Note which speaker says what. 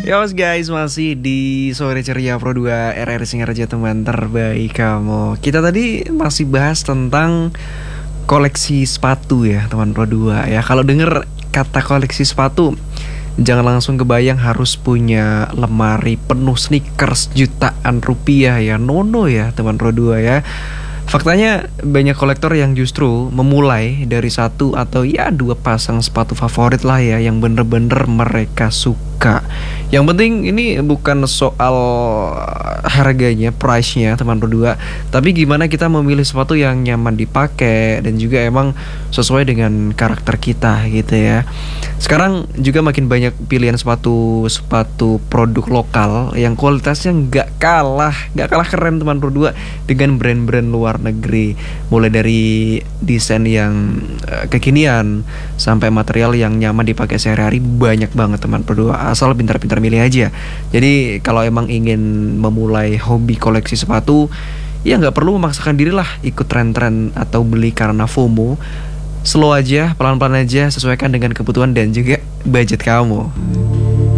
Speaker 1: Yo guys, masih di Sore Ceria Pro 2 RR Singaraja, teman terbaik kamu. Kita tadi masih bahas tentang koleksi sepatu ya teman Pro 2 ya. Kalau denger kata koleksi sepatu, jangan langsung kebayang harus punya lemari penuh sneakers jutaan rupiah ya. Nono ya teman Pro 2 ya. Faktanya banyak kolektor yang justru memulai dari satu atau ya dua pasang sepatu favorit lah ya, yang bener-bener mereka suka. Yang penting ini bukan soal harganya, price-nya teman berdua, tapi gimana kita memilih sepatu yang nyaman dipakai dan juga emang sesuai dengan karakter kita gitu ya. Sekarang juga makin banyak pilihan sepatu produk lokal yang kualitasnya nggak kalah keren teman berdua dengan brand-brand luar negeri, mulai dari desain yang kekinian sampai material yang nyaman dipakai sehari-hari. Banyak banget teman berdua, asal pintar-pintar milih aja. Jadi kalau emang ingin memulai hobi koleksi sepatu, ya nggak perlu memaksakan diri lah ikut tren-tren atau beli karena FOMO. Slow aja, pelan-pelan aja, sesuaikan dengan kebutuhan dan juga budget kamu.